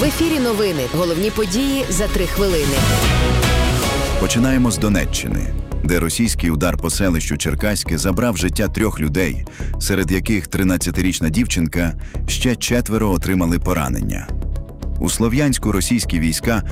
В ефірі новини. Головні події за 3 хвилини. Починаємо з Донеччини, де російський удар по селищу Черкаське забрав життя 3 людей, серед яких 13-річна дівчинка, ще 4 отримали поранення. У Слов'янську російські війська